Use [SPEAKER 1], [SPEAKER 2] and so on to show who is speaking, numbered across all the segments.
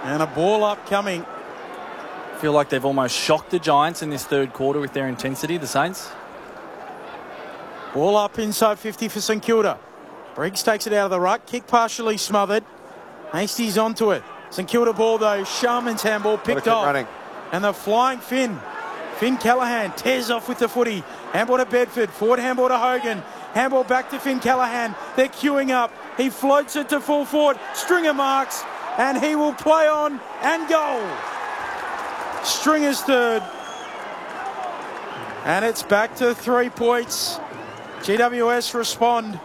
[SPEAKER 1] And a ball up coming.
[SPEAKER 2] I feel like they've almost shocked the Giants in this third quarter with their intensity, the Saints.
[SPEAKER 1] Ball up inside 50 for St Kilda. Briggs takes it out of the ruck. Kick partially smothered. Hastie's onto it. St Kilda ball though. Sharman's handball picked off.
[SPEAKER 3] Running.
[SPEAKER 1] And the flying Finn Callaghan tears off with the footy. Handball to Bedford. Forward handball to Hogan. Handball back to Finn Callaghan. They're queuing up. He floats it to full forward. Stringer marks. And he will play on and goal. Stringer's third. And it's back to 3 points. GWS respond.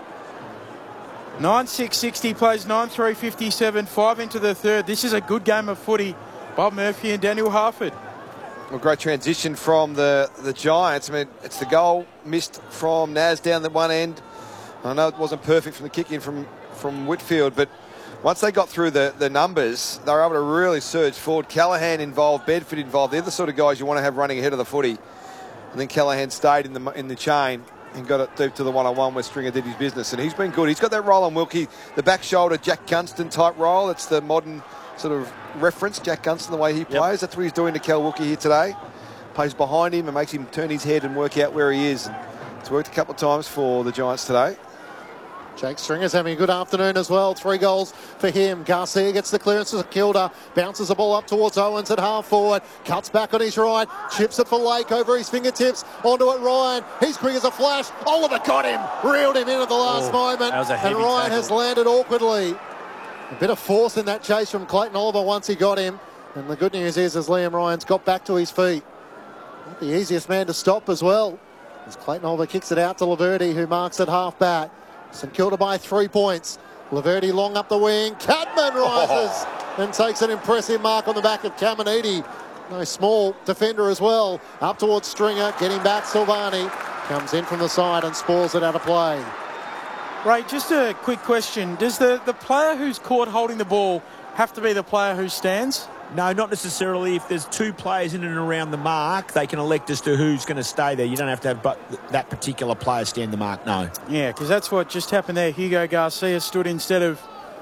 [SPEAKER 1] 9-6-60 plays 9-3-57. 5 into the third. This is a good game of footy. Bob Murphy and Daniel Harford.
[SPEAKER 3] Well, great transition from the Giants. I mean, it's the goal missed from Naz down the one end. I know it wasn't perfect from the kick in from Whitfield, but once they got through the numbers, they were able to really surge forward. Callaghan involved, Bedford involved. They're the sort of guys you want to have running ahead of the footy. And then Callaghan stayed in the chain and got it deep to the one-on-one where Stringer did his business. And he's been good. He's got that roll on Wilkie, the back shoulder, Jack Gunston type roll. It's the modern sort of reference, Jack Gunston, the way he plays. Yep. That's what he's doing to Cal Wilkie here today. Plays behind him and makes him turn his head and work out where he is. And it's worked a couple of times for the Giants today.
[SPEAKER 4] Jake Stringer's having a good afternoon as well. 3 goals for him. Garcia gets the clearance to Kilda. Bounces the ball up towards Owens at half forward. Cuts back on his right. Chips it for Lake over his fingertips. Onto it, Ryan. He's quick as a flash. Oliver got him. Reeled him in at the last moment.
[SPEAKER 2] That was a heavy
[SPEAKER 4] and Ryan
[SPEAKER 2] tackle.
[SPEAKER 4] has landed awkwardly. A bit of force in that chase from Clayton Oliver once he got him. And the good news is, as Liam Ryan's got back to his feet, not the easiest man to stop as well. As Clayton Oliver kicks it out to Laverty, who marks at half back. St Kilda by 3 points. Laverty long up the wing. Cadman rises and takes an impressive mark on the back of Caminiti. No small defender as well. Up towards Stringer. Getting back Silvani. Comes in from the side and spoils it out of play.
[SPEAKER 1] Ray, just a quick question. Does the player who's caught holding the ball have to be the player who stands?
[SPEAKER 5] No, not necessarily. If there's 2 players in and around the mark, they can elect as to who's going to stay there. You don't have to have that particular player stand the mark, no.
[SPEAKER 1] Yeah, because that's what just happened there. Hugo Garcia stood instead of...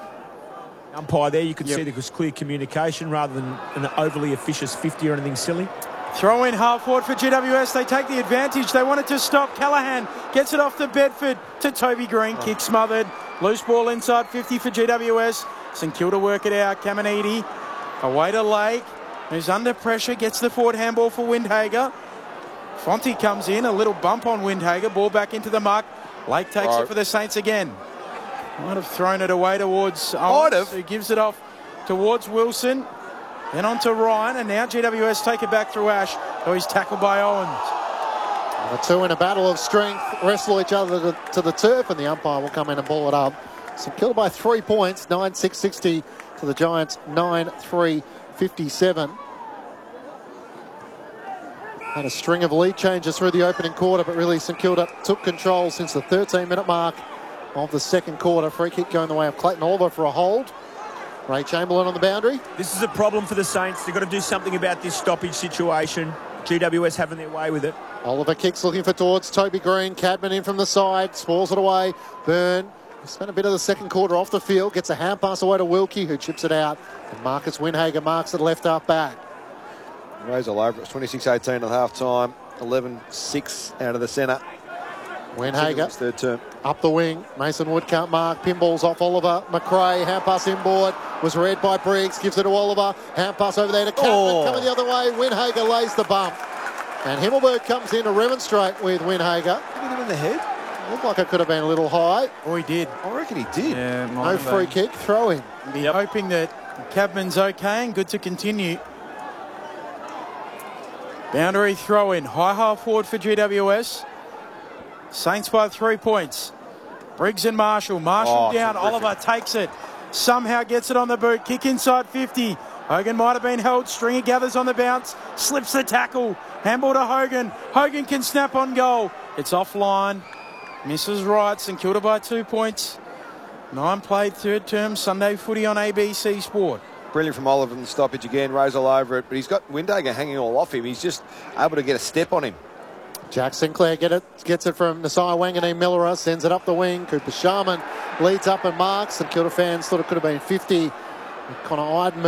[SPEAKER 5] Umpire there, you could see there was clear communication rather than an overly officious 50 or anything silly.
[SPEAKER 1] Throw in half forward for GWS. They take the advantage. They wanted to stop. Callaghan gets it off to Bedford to Toby Green. Kick smothered. Loose ball inside 50 for GWS. St Kilda work it out. Caminiti away to Lake, who's under pressure. Gets the forward handball for Windhager. Fonte comes in. A little bump on Windhager. Ball back into the muck. Lake takes it for the Saints again. Might have thrown it away towards Owens, who gives it off towards Wilson. Then on to Ryan, and now GWS take it back through Ash, who is tackled by Owens.
[SPEAKER 4] And the two in a battle of strength wrestle each other to the turf, and the umpire will come in and ball it up. St Kilda by 3 points, 9-6-60 to the Giants, 9-3-57. Had a string of lead changes through the opening quarter, but really St Kilda took control since the 13-minute mark of the second quarter. Free kick going the way of Clayton Oliver for a hold. Ray Chamberlain on the boundary.
[SPEAKER 5] This is a problem for the Saints. They've got to do something about this stoppage situation. GWS having their way with it.
[SPEAKER 4] Oliver kicks looking for towards Toby Green. Cadman in from the side. Spoils it away. Byrne spent a bit of the second quarter off the field. Gets a hand pass away to Wilkie, who chips it out. And Marcus Windhager marks it left half back.
[SPEAKER 3] Ray's all over. It's 26-18 at half time. 11-6 out of the centre.
[SPEAKER 4] Windhager
[SPEAKER 3] third term.
[SPEAKER 4] up the wing. Mason Wood can't mark. Pinballs off Oliver. McRae, hand pass inboard. Was read by Briggs. Gives it to Oliver. Hand pass over there to Cadman. Coming the other way. Windhager lays the bump. And Himmelberg comes in to remonstrate with Windhager.
[SPEAKER 3] Hit him in the head.
[SPEAKER 4] Looked like it could have been a little high.
[SPEAKER 1] Oh, he did.
[SPEAKER 3] I reckon he did.
[SPEAKER 1] Yeah,
[SPEAKER 4] No free kick. Throw in.
[SPEAKER 1] Hoping that Cadman's okay and good to continue. Boundary throw in. High half forward for GWS. Saints by 3 points. Briggs and Marshall. Marshall down. Terrific. Oliver takes it. Somehow gets it on the boot. Kick inside 50. Hogan might have been held. Stringer gathers on the bounce. Slips the tackle. Handball to Hogan. Hogan can snap on goal. It's offline. Misses right. St Kilda by 2 points. 9 played third term. Sunday footy on ABC Sport.
[SPEAKER 3] Brilliant from Oliver in the stoppage again. Rose all over it. But he's got Windhager hanging all off him. He's just able to get a step on him.
[SPEAKER 4] Jack Sinclair gets it from Nasai Wanganeen Millera, sends it up the wing. Cooper Sharman leads up and marks. And Kilda fans thought it could have been 50. Connor Iden